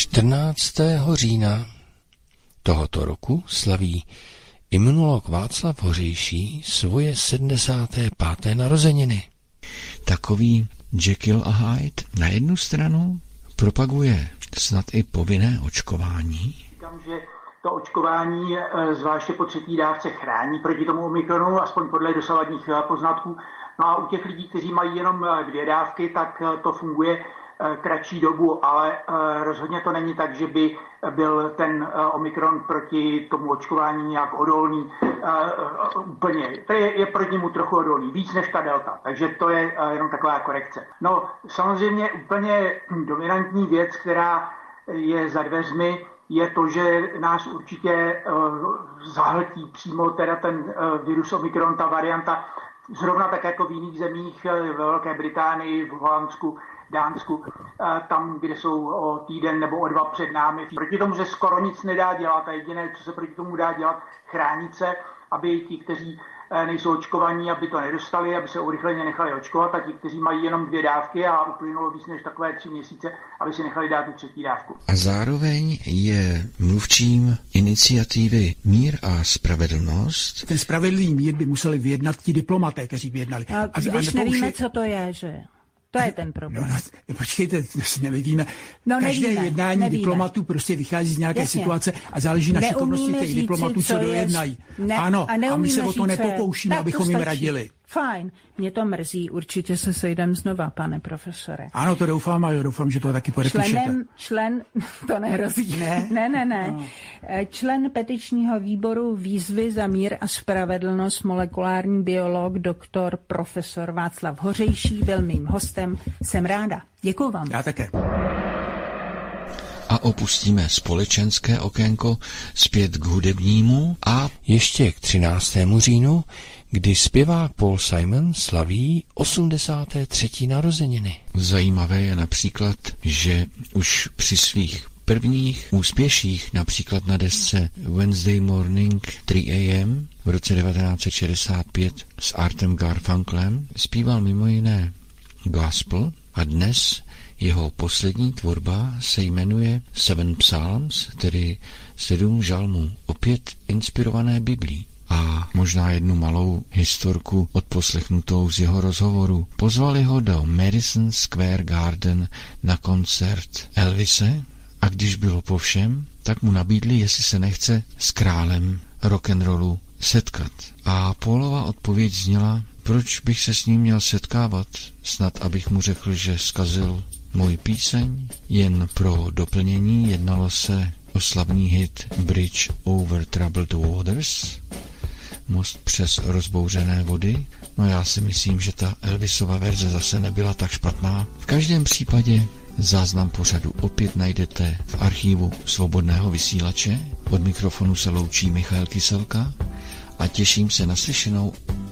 14. října tohoto roku slaví imunolog Václav Hořejší svoje 75. narozeniny. Takový Jekyll a Hyde na jednu stranu propaguje snad i povinné očkování. Říkám, že to očkování zvláště po 3. dávce chrání proti tomu omikronu, aspoň podle dosavadních poznatků. No a u těch lidí, kteří mají jenom 2 dávky, tak to funguje kratší dobu, ale rozhodně to není tak, že by byl ten omikron proti tomu očkování nějak odolný úplně. To je proti němu trochu odolný, víc než ta delta, takže to je jenom taková korekce. No samozřejmě úplně dominantní věc, která je za dveřmi, je to, že nás určitě zahltí přímo teda ten virus omikron, ta varianta, zrovna tak jako v jiných zemích, ve Velké Británii, v Holandsku, Dánsku, tam, kde jsou o týden nebo o 2 před námi. Proti tomu se skoro nic nedá dělat a jediné, co se proti tomu dá dělat, chránit se, aby ti, kteří nejsou očkovaní, aby to nedostali, aby se urychleně nechali očkovat, a ti, kteří mají jenom 2 dávky a uplynulo víc než takové 3 měsíce, aby si nechali dát tu 3. dávku. A zároveň je mluvčím iniciativy Mír a spravedlnost. Ten spravedlivý mír by museli vyjednat ti diplomaté, kteří vyjednali. A když nevíme, co to je, že? To je ten problém. No, počkejte, to si nevíme. Každé jednání diplomatů prostě vychází z nějaké situace a záleží na šikovnosti těch diplomatů, co dojednají. Ano, a my se o to nepokoušíme, abychom jim radili. Fajn, mě to mrzí, určitě se sejdem znova, pane profesore. Ano, to doufám a doufám, že to taky podepíšete. To nehrozí. Ne. No. Člen petičního výboru výzvy za mír a spravedlnost, molekulární biolog, doktor profesor Václav Hořejší byl mým hostem. Jsem ráda. Děkuju vám. Já také. A opustíme společenské okénko zpět k hudebnímu a ještě k 13. říjnu, kdy zpěvák Paul Simon slaví 83. narozeniny. Zajímavé je například, že už při svých prvních úspěších, například na desce Wednesday Morning 3 AM v roce 1965 s Artem Garfunklem, zpíval mimo jiné gospel a dnes jeho poslední tvorba se jmenuje Seven Psalms, tedy 7 žalmů, opět inspirované Biblí. A možná jednu malou historku odposlechnutou z jeho rozhovoru. Pozvali ho do Madison Square Garden na koncert Elvise a když bylo po všem, tak mu nabídli, jestli se nechce s králem rock'n'rollu setkat. A Paulova odpověď zněla, proč bych se s ním měl setkávat, snad abych mu řekl, že zkazil moji píseň. Jen pro doplnění jednalo se o slavný hit Bridge over Troubled Waters, most přes rozbouřené vody. No já si myslím, že ta Elvisova verze zase nebyla tak špatná. V každém případě záznam pořadu opět najdete v archívu Svobodného vysílače. Od mikrofonu se loučí Michal Kyselka a těším se na slyšenou